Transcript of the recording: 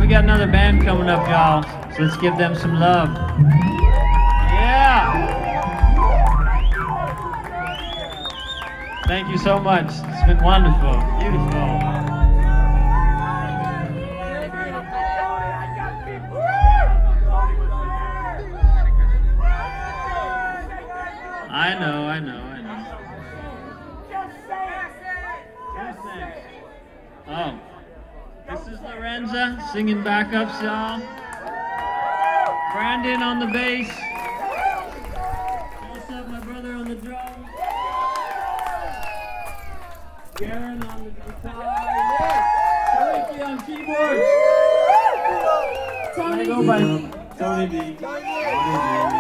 we got another band coming up, y'all. So let's give them some love. Yeah! Thank you so much. It's been wonderful. Beautiful. I know. Oh, this is Lorenza singing backups, y'all. Brandon on the bass. Joseph, my brother, on the drums. Garen on the guitar. Yes. Ricky on keyboards. Tony. Tony B.